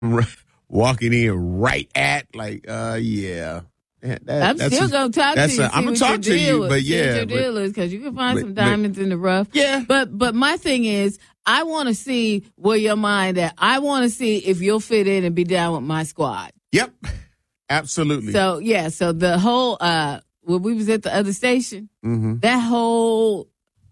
walking in right at yeah. I'm still gonna talk to you. I'm gonna talk to you, but yeah, your deal is because you can find some diamonds in the rough. Yeah, but my thing is, I want to see where your mind at. I want to see if you'll fit in and be down with my squad. Yep, absolutely. So the whole when we was at the other station, that whole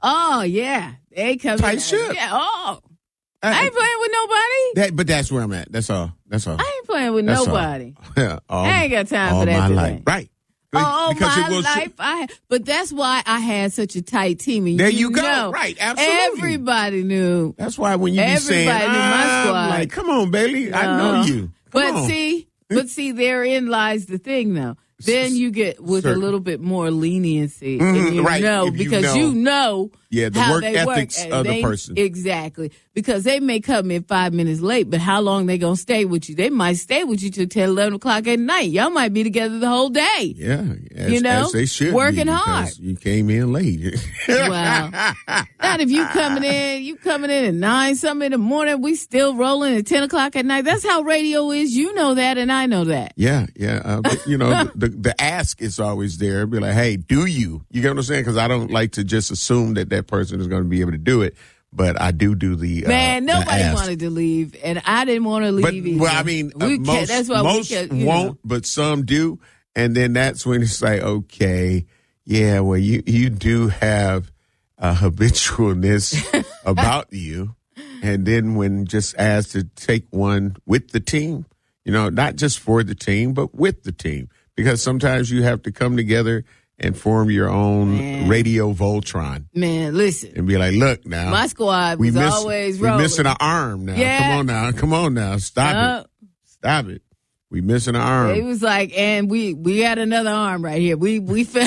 they come tight ship. Yeah, I ain't playing with nobody. But that's where I'm at. That's all. I ain't playing with nobody. Yeah, I ain't got time all for that my today. life. Right. All my life. But that's why I had such a tight team. And there you go. Right. Absolutely. Everybody knew. That's why when you be saying, everybody knew my squad. I'm like, come on, Bailey. I know you. Come on. See, therein lies the thing, though. Then you get with a little bit more leniency, and you know, because you know the how work they ethics work. of the person. Exactly. Because they may come in 5 minutes late, but how long they going to stay with you? They might stay with you till 10, 11 o'clock at night. Y'all might be together the whole day. Yeah. As they should working be, hard. You came in late. Well, not if you coming in at 9 something in the morning, we still rolling at 10 o'clock at night. That's how radio is. You know that, and I know that. Yeah. But, the ask is always there. Be like, hey, do you? You get what I'm saying? Because I don't like to just assume that person is going to be able to do it. But I do the man. Nobody wanted to leave, and I didn't want to leave either. Well, I mean, most won't, but some do, and then that's when it's like, okay, yeah, well, you do have a habitualness about you, and then when just asked to take one with the team, not just for the team, but with the team, because sometimes you have to come together and form your own radio Voltron. Man, listen. And be like, look now. My squad was always rolling. We're missing an arm now. Yeah. Come on now. Stop it. We missing an arm. It was like, and we had another arm right here. We grew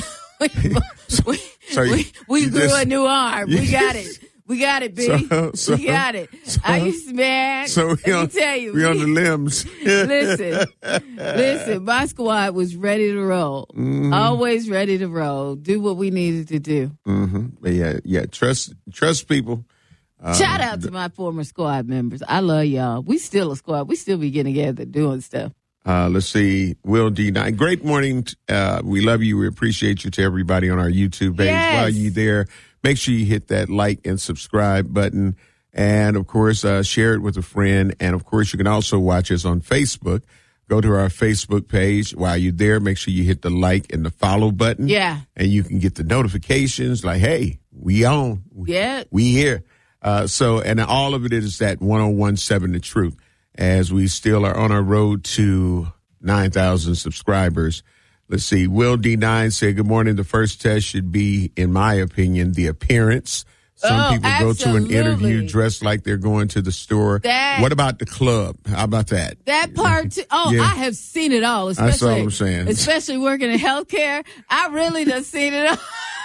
a new arm. We got it. We got it, B. We got it. I used to, man. So let me tell you. We on the limbs. Listen. My squad was ready to roll. Mm-hmm. Always ready to roll. Do what we needed to do. Mm-hmm. Yeah. Trust people. Shout out to my former squad members. I love y'all. We still a squad. We still be getting together doing stuff. Let's see. Will D9. Great morning. We love you. We appreciate you to everybody on our YouTube page. Yes. While you there, make sure you hit that like and subscribe button. And, of course, share it with a friend. And, of course, you can also watch us on Facebook. Go to our Facebook page. While you're there, make sure you hit the like and the follow button. Yeah. And you can get the notifications like, hey, we on. Yeah. We here. And all of it is at 1017 The Truth, as we still are on our road to 9,000 subscribers. Let's see. Will D9 said, good morning. The first test should be, in my opinion, the appearance. Some people go to an interview dressed like they're going to the store. What about the club? How about that? That part, too. I have seen it all. That's all I'm saying. Especially working in healthcare. I really done seen it all.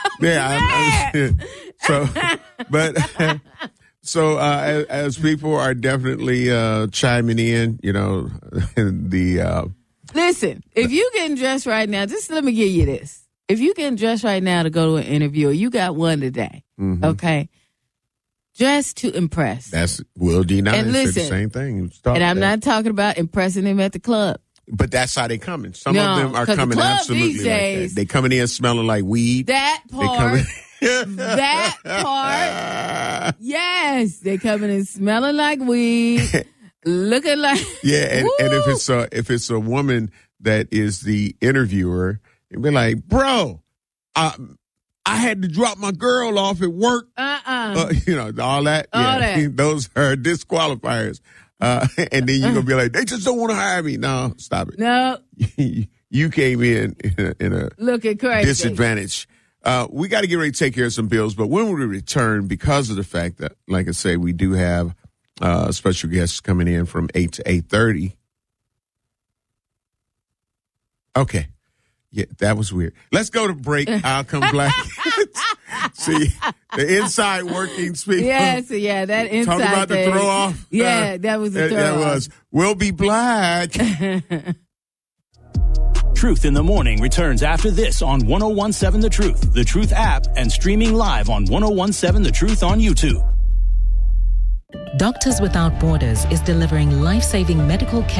As people are definitely chiming in, Listen, if you getting dressed right now, just let me give you this. If you getting dressed right now to go to an interview, or you got one today, okay? Dress to impress. That's Will D9 and listen, said the same thing. And I'm not talking about impressing him at the club. But that's how they coming. Some of them are coming absolutely like that. They coming in smelling like weed. That part. That part. Yes. They coming in smelling like weed. Looking like. Yeah. And if it's a woman that is the interviewer, you'd be like, bro, I had to drop my girl off at work. All that. That. Those are disqualifiers. And then you're going to be like, they just don't want to hire me. No, stop it. No. You came in a looking crazy disadvantage. We got to get ready to take care of some bills. But when we return, because of the fact that, like I say, we do have special guests coming in from 8 to 8:30. Okay. Yeah, that was weird. Let's go to break. I'll come back. See, the inside workings, people. Yeah, that inside Talk about thing. The throw off. Yeah, that was the throw off. That was. We'll be black. Truth in the Morning returns after this on 1017 The Truth, The Truth app, and streaming live on 1017 The Truth on YouTube. Doctors Without Borders is delivering life-saving medical care